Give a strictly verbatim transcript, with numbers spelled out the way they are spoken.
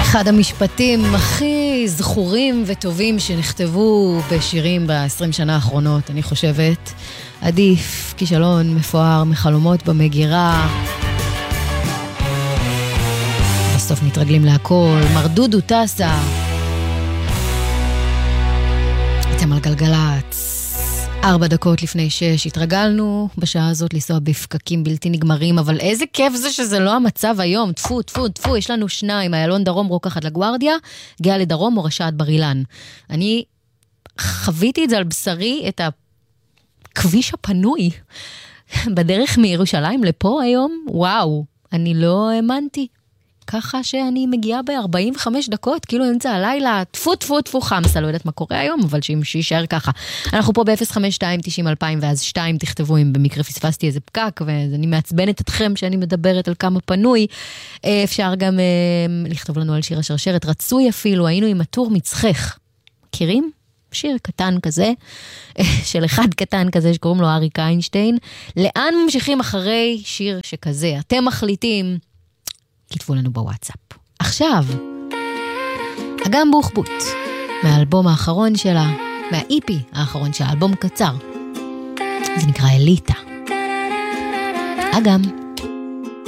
אחד המשפטים הכי זכורים וטובים שנכתבו בשירים ב-עשרים שנה האחרונות, אני חושבת. עדיף כישלון מפואר מחלומות במגירה. בסוף מתרגלים להכל, מרדודו טסה. אתם על גלגלץ. ארבע דקות לפני שש, התרגלנו בשעה הזאת לנסוע בפקקים בלתי נגמרים, אבל איזה כיף זה שזה לא המצב היום. תפו, תפו, תפו, יש לנו שניים, איילון דרום רוקחת לגוארדיה, גאה לדרום או רשעת בר אילן. אני חוויתי את זה על בשרי, את הכביש הפנוי, בדרך מירושלים לפה היום, וואו, אני לא האמנתי. ככה שאני מגיעה ב-ארבעים וחמש דקות, כאילו אמצע הלילה, תפו תפו תפו חמסה, לא יודעת מה קורה היום, אבל שישאר ככה. אנחנו פה ב-אפס חמש שתיים תשעים אלפיים ואז שתיים, תכתבו אם במקרה פספסתי איזה פקק, ואני מעצבנת אתכם שאני מדברת על כמה פנוי. אפשר גם לכתוב לנו על שיר השרשרת, רצוי אפילו, היינו עם הטור מצחך. מכירים? שיר קטן כזה, של אחד קטן כזה שקוראים לו אריק איינשטיין. לאן ממשיכים אחרי שיר שכזה? אתם מחליטים, כתבו לנו בוואטסאפ. עכשיו, אגם בוחבוט, מהאלבום האחרון שלה, מהאי פי האחרון שלה, אלבום קצר. זה נקרא אליטה. אגם.